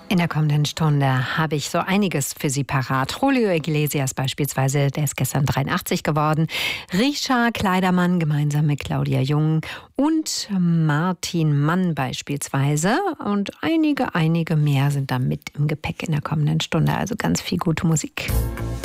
In der kommenden Stunde habe ich so einiges für Sie parat. Julio Iglesias beispielsweise, der ist gestern 83 geworden. Risha Kleidermann gemeinsam mit Claudia Jung und Martin Mann beispielsweise. Und einige mehr sind da mit im Gepäck in der kommenden Stunde. Also ganz viel gute Musik.